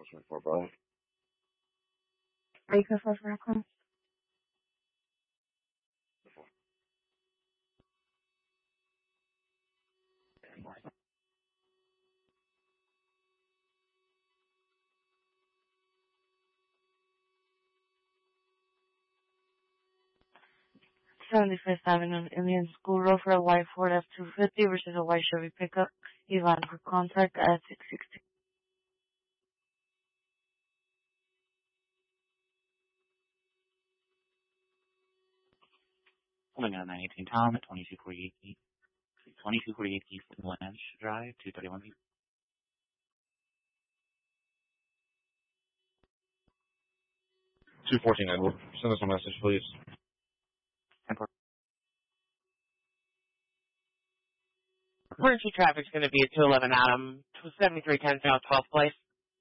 24, Brian. Are you confirmed for Raccoon? #75th Avenue, Indian School Road for a white Ford F-250 versus a white Chevy pickup. Elon for contact at 660. Pulling out 918 Tom at 2248 East Lynch Drive, 231 feet. 214 Edward. Send us a message, please. 10-4. Emergency traffic's going to be at 211 Adam, 7310 South 12th Place.